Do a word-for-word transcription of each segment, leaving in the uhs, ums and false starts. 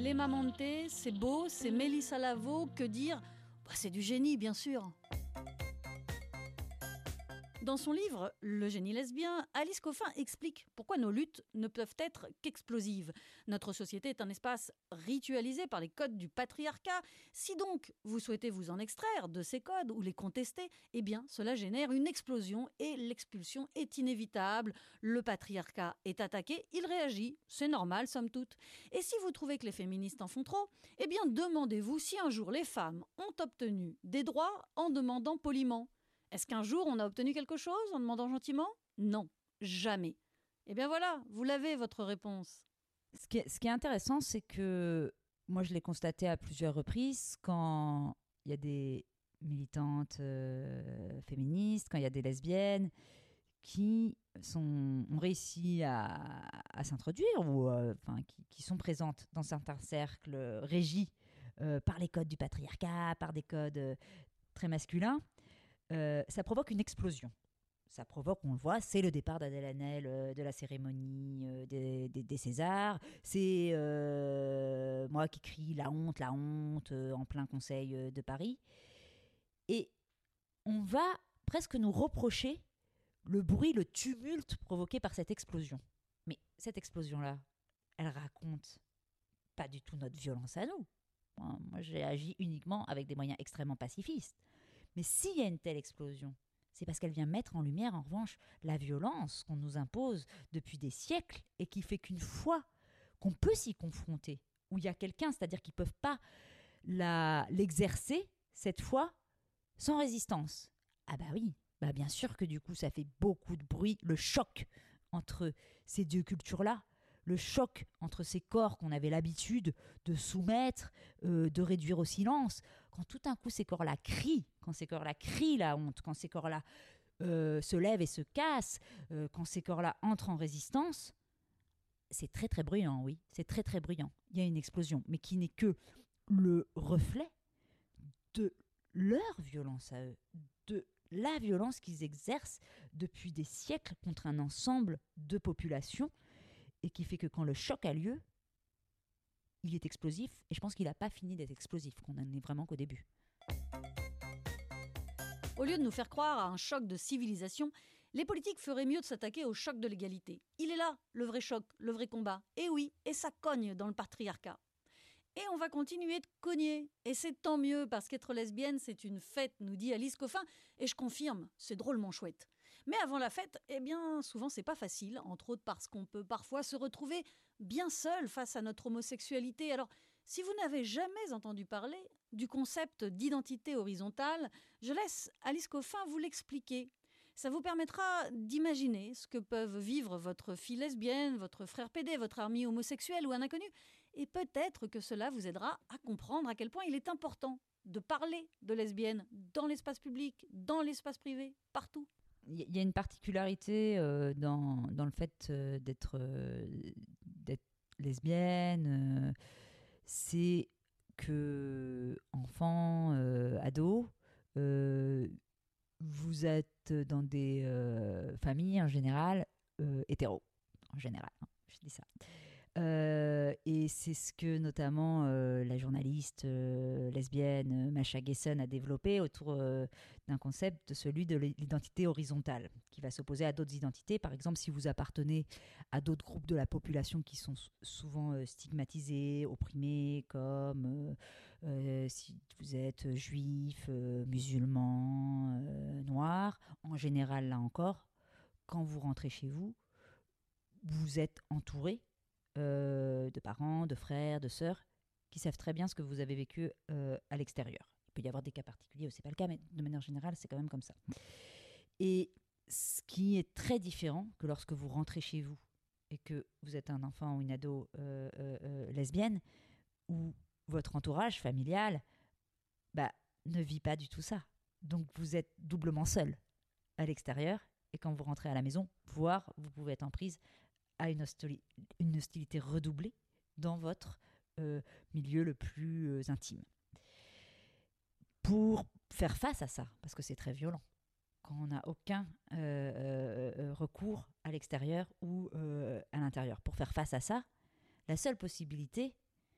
Lema Monte, c'est beau, c'est Mélissa Lavo, que dire ? Bah, c'est du génie, bien sûr. Dans son livre « Le génie lesbien », Alice Coffin explique pourquoi nos luttes ne peuvent être qu'explosives. Notre société est un espace ritualisé par les codes du patriarcat. Si donc vous souhaitez vous en extraire de ces codes ou les contester, eh bien cela génère une explosion et l'expulsion est inévitable. Le patriarcat est attaqué, il réagit, c'est normal somme toute. Et si vous trouvez que les féministes en font trop, eh bien demandez-vous si un jour les femmes ont obtenu des droits en demandant poliment. Est-ce qu'un jour, on a obtenu quelque chose en demandant gentiment ? Non, jamais. Eh bien voilà, vous l'avez, votre réponse. Ce qui est, ce qui est intéressant, c'est que moi, je l'ai constaté à plusieurs reprises, quand il y a des militantes euh, féministes, quand il y a des lesbiennes qui sont, ont réussi à, à s'introduire ou euh, enfin, qui, qui sont présentes dans certains cercles régis euh, par les codes du patriarcat, par des codes euh, très masculins. Euh, ça provoque une explosion. Ça provoque, on le voit, c'est le départ d'Adèle Haenel euh, de la cérémonie euh, des, des, des Césars. C'est euh, moi qui crie la honte, la honte euh, en plein conseil euh, de Paris. Et on va presque nous reprocher le bruit, le tumulte provoqué par cette explosion. Mais cette explosion-là, elle raconte pas du tout notre violence à nous. Moi, moi j'ai agi uniquement avec des moyens extrêmement pacifistes. Mais s'il y a une telle explosion, c'est parce qu'elle vient mettre en lumière, en revanche, la violence qu'on nous impose depuis des siècles et qui fait qu'une fois qu'on peut s'y confronter, où il y a quelqu'un, c'est-à-dire qu'ils ne peuvent pas la, l'exercer, cette fois, sans résistance. Ah bah oui, bah bien sûr que du coup, ça fait beaucoup de bruit, le choc entre ces deux cultures-là, le choc entre ces corps qu'on avait l'habitude de soumettre, euh, de réduire au silence. Quand tout d'un coup ces corps-là crient, quand ces corps-là crient la honte, quand ces corps-là euh, se lèvent et se cassent, euh, quand ces corps-là entrent en résistance, c'est très très bruyant, oui, c'est très très bruyant. Il y a une explosion, mais qui n'est que le reflet de leur violence à eux, de la violence qu'ils exercent depuis des siècles contre un ensemble de populations, et qui fait que quand le choc a lieu, il est explosif, et je pense qu'il n'a pas fini d'être explosif, qu'on n'en est vraiment qu'au début. Au lieu de nous faire croire à un choc de civilisation, les politiques feraient mieux de s'attaquer au choc de l'égalité. Il est là, le vrai choc, le vrai combat. Et oui, et ça cogne dans le patriarcat. Et on va continuer de cogner. Et c'est tant mieux, parce qu'être lesbienne, c'est une fête, nous dit Alice Coffin. Et je confirme, c'est drôlement chouette. Mais avant la fête, eh bien, souvent c'est pas facile, entre autres parce qu'on peut parfois se retrouver bien seul face à notre homosexualité. Alors, si vous n'avez jamais entendu parler du concept d'identité horizontale, je laisse Alice Coffin vous l'expliquer. Ça vous permettra d'imaginer ce que peuvent vivre votre fille lesbienne, votre frère pédé, votre ami homosexuel ou un inconnu. Et peut-être que cela vous aidera à comprendre à quel point il est important de parler de lesbiennes dans l'espace public, dans l'espace privé, partout. Il y a une particularité euh, dans, dans le fait euh, d'être, euh, d'être lesbienne, euh, c'est que enfant, euh, ado, euh, vous êtes dans des euh, familles en général euh, hétéros, en général, hein, je dis ça. Euh, et c'est ce que notamment euh, la journaliste euh, lesbienne Masha Gessen a développé autour euh, d'un concept, celui de l'identité horizontale, qui va s'opposer à d'autres identités. Par exemple, si vous appartenez à d'autres groupes de la population qui sont souvent euh, stigmatisés, opprimés, comme euh, euh, si vous êtes juif, euh, musulman, euh, noir, en général, là encore, quand vous rentrez chez vous, vous êtes entouré Euh, de parents, de frères, de sœurs, qui savent très bien ce que vous avez vécu euh, à l'extérieur. Il peut y avoir des cas particuliers où c'est pas le cas, mais de manière générale, c'est quand même comme ça. Et ce qui est très différent que lorsque vous rentrez chez vous et que vous êtes un enfant ou une ado euh, euh, euh, lesbienne, où votre entourage familial bah, ne vit pas du tout ça. Donc vous êtes doublement seul à l'extérieur, et quand vous rentrez à la maison, voire vous pouvez être en prise à une, hostili- une hostilité redoublée dans votre euh, milieu le plus euh, intime. Pour faire face à ça, parce que c'est très violent, quand on n'a aucun euh, euh, recours à l'extérieur ou euh, à l'intérieur, pour faire face à ça, la seule possibilité,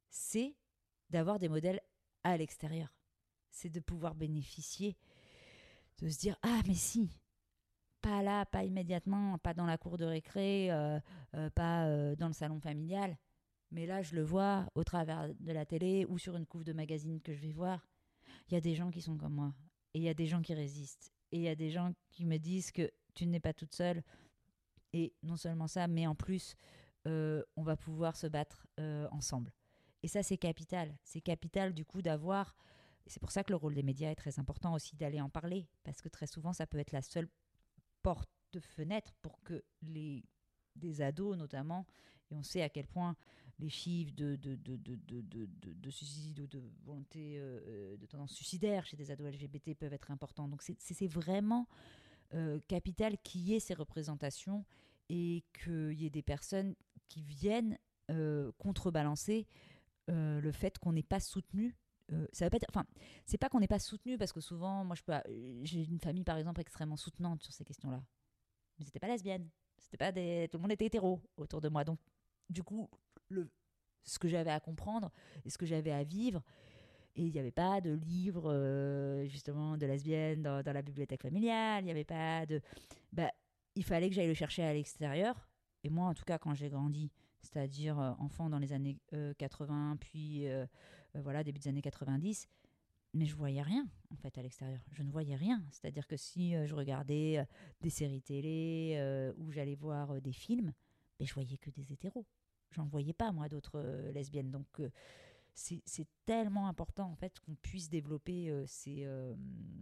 c'est d'avoir des modèles à l'extérieur. C'est de pouvoir bénéficier, de se dire « Ah, mais si !» Pas là, pas immédiatement, pas dans la cour de récré, euh, euh, pas euh, dans le salon familial. Mais là, je le vois au travers de la télé ou sur une couve de magazine que je vais voir. Il y a des gens qui sont comme moi. Et il y a des gens qui résistent. Et il y a des gens qui me disent que tu n'es pas toute seule. Et non seulement ça, mais en plus, euh, on va pouvoir se battre euh, ensemble. Et ça, c'est capital. C'est capital, du coup, d'avoir... C'est pour ça que le rôle des médias est très important aussi, d'aller en parler. Parce que très souvent, ça peut être la seule porte de fenêtre pour que les des ados notamment, et on sait à quel point les chiffres de, de, de, de, de, de, de, de suicide ou de volonté euh, de tendance suicidaire chez des ados L G B T peuvent être importants. Donc c'est, c'est vraiment euh, capital qu'il y ait ces représentations et qu'il y ait des personnes qui viennent euh, contrebalancer euh, le fait qu'on n'est pas soutenu. Euh, ça veut pas dire, enfin, c'est pas qu'on n'est pas soutenu parce que souvent, moi, je peux, j'ai une famille par exemple extrêmement soutenante sur ces questions-là, mais c'était pas lesbienne, c'était pas des, tout le monde était hétéro autour de moi, donc du coup, le, ce que j'avais à comprendre et ce que j'avais à vivre, et il n'y avait pas de livre euh, justement de lesbiennes dans, dans la bibliothèque familiale, il n'y avait pas de, bah, il fallait que j'aille le chercher à l'extérieur. Et moi, en tout cas, quand j'ai grandi, c'est-à-dire euh, enfant dans les années euh, quatre-vingts, puis euh, euh, voilà, début des années quatre-vingt-dix, mais je voyais rien, en fait, à l'extérieur. Je ne voyais rien. C'est-à-dire que si euh, je regardais euh, des séries télé euh, ou j'allais voir euh, des films, mais je voyais que des hétéros. J'en voyais pas, moi, d'autres euh, lesbiennes. Donc, euh, c'est, c'est tellement important, en fait, qu'on puisse développer euh, ces, euh,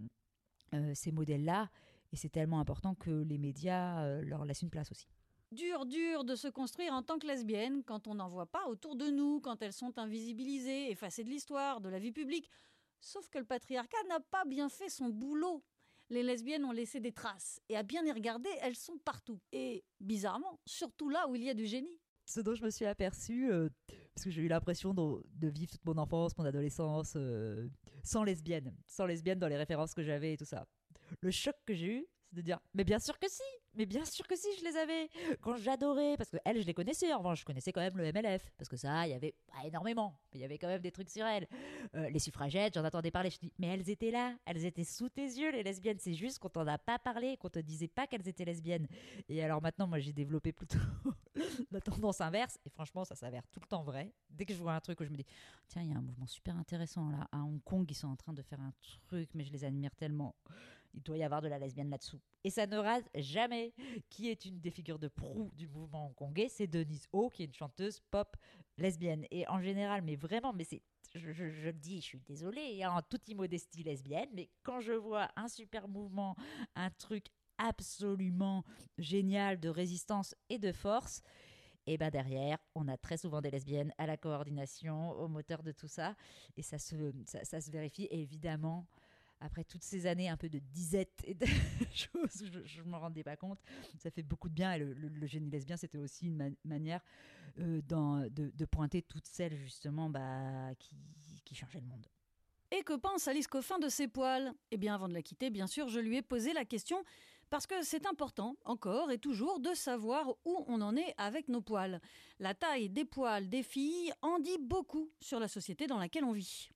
euh, ces modèles-là. Et c'est tellement important que les médias euh, leur laissent une place aussi. Dur, dur de se construire en tant que lesbienne quand on n'en voit pas autour de nous, quand elles sont invisibilisées, effacées de l'histoire, de la vie publique. Sauf que le patriarcat n'a pas bien fait son boulot. Les lesbiennes ont laissé des traces, et à bien y regarder, elles sont partout. Et, bizarrement, surtout là où il y a du génie. Ce dont je me suis aperçue, euh, parce que j'ai eu l'impression de, de vivre toute mon enfance, mon adolescence, euh, sans lesbienne, sans lesbienne dans les références que j'avais et tout ça. Le choc que j'ai eu, c'est de dire, mais bien sûr que si, mais bien sûr que si, je les avais. Quand j'adorais, parce que elles, je les connaissais, en revanche, je connaissais quand même le M L F, parce que ça, il y avait pas énormément, mais il y avait quand même des trucs sur elles. Euh, les suffragettes, j'en entendais parler, je me dis, mais elles étaient là, elles étaient sous tes yeux, les lesbiennes, c'est juste qu'on t'en a pas parlé, qu'on te disait pas qu'elles étaient lesbiennes. Et alors maintenant, moi, j'ai développé plutôt la tendance inverse, et franchement, ça s'avère tout le temps vrai. Dès que je vois un truc où je me dis, tiens, il y a un mouvement super intéressant là, à Hong Kong, ils sont en train de faire un truc, mais je les admire tellement. Il doit y avoir de la lesbienne là-dessous. Et ça ne rate jamais. Qui est une des figures de proue du mouvement hongkongais, c'est Denise Ho, qui est une chanteuse pop lesbienne. Et en général, mais vraiment, mais c'est, je, je, je me dis, je suis désolée, hein, en toute immodestie lesbienne, mais quand je vois un super mouvement, un truc absolument génial de résistance et de force, et ben derrière, on a très souvent des lesbiennes à la coordination, au moteur de tout ça. Et ça se, ça, ça se vérifie. Et évidemment, après toutes ces années un peu de disette et de choses, je ne m'en rendais pas compte, ça fait beaucoup de bien. Et le, le, le génie lesbien, c'était aussi une ma- manière euh, dans, de, de pointer toutes celles justement bah, qui, qui changeaient le monde. Et que pense Alice Coffin de ses poils ? Eh bien, avant de la quitter, bien sûr, je lui ai posé la question parce que c'est important, encore et toujours, de savoir où on en est avec nos poils. La taille des poils des filles en dit beaucoup sur la société dans laquelle on vit.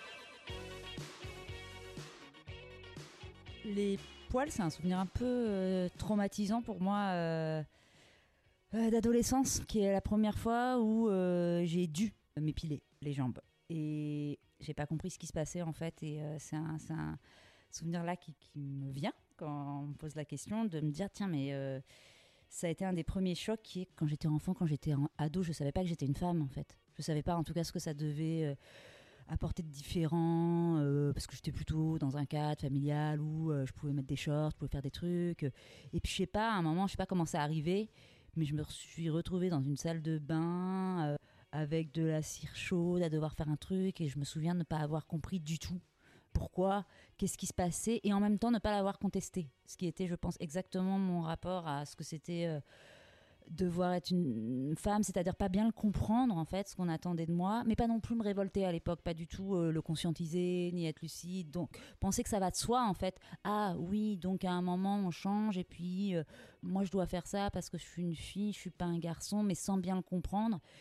Les poils, c'est un souvenir un peu euh, traumatisant pour moi euh, euh, d'adolescence, qui est la première fois où euh, j'ai dû m'épiler les jambes. Et j'ai pas compris ce qui se passait en fait. Et euh, c'est, un, c'est un souvenir là qui, qui me vient quand on me pose la question, de me dire tiens, mais euh, ça a été un des premiers chocs qui est quand j'étais enfant, quand j'étais ado, je savais pas que j'étais une femme en fait. Je savais pas en tout cas ce que ça devait. Euh, apporter de différents, euh, parce que j'étais plutôt dans un cadre familial où euh, je pouvais mettre des shorts, je pouvais faire des trucs. Euh, et puis je sais pas, à un moment, je sais pas comment c'est arrivé, mais je me suis retrouvée dans une salle de bain euh, avec de la cire chaude à devoir faire un truc, et je me souviens de ne pas avoir compris du tout pourquoi, qu'est-ce qui se passait, et en même temps ne pas l'avoir contesté. Ce qui était, je pense, exactement mon rapport à ce que c'était... Euh, devoir être une femme, c'est-à-dire pas bien le comprendre en fait, ce qu'on attendait de moi, mais pas non plus me révolter à l'époque, pas du tout euh, le conscientiser, ni être lucide, donc penser que ça va de soi en fait. Ah oui, donc à un moment on change et puis euh, moi je dois faire ça parce que je suis une fille, je suis pas un garçon, mais sans bien le comprendre.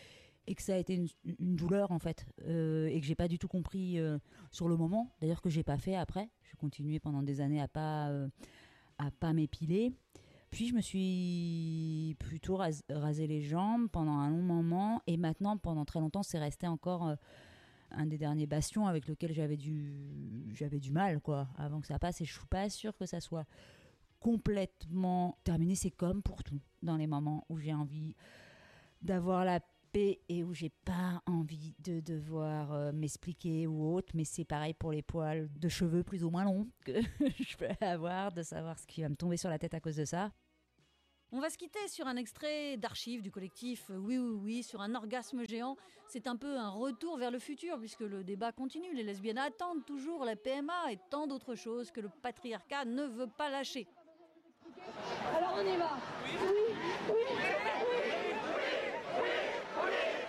et que ça a été une, une douleur en fait, euh, et que j'ai pas du tout compris euh, sur le moment. D'ailleurs que j'ai pas fait après. J'ai continué pendant des années à pas euh, à pas m'épiler. Puis je me suis plutôt ras- rasé les jambes pendant un long moment, et maintenant pendant très longtemps c'est resté encore euh, un des derniers bastions avec lequel j'avais du j'avais du mal quoi avant que ça passe, et je suis pas sûre que ça soit complètement terminé. C'est comme pour tout dans les moments où j'ai envie d'avoir la paix et où j'ai pas envie de devoir euh, m'expliquer ou autre, mais c'est pareil pour les poils de cheveux plus ou moins longs que je peux avoir, de savoir ce qui va me tomber sur la tête à cause de ça. On va se quitter sur un extrait d'archives du collectif Oui Oui Oui, sur un orgasme géant. C'est un peu un retour vers le futur puisque le débat continue. Les lesbiennes attendent toujours la P M A et tant d'autres choses que le patriarcat ne veut pas lâcher. Alors on y va. Oui, oui, oui.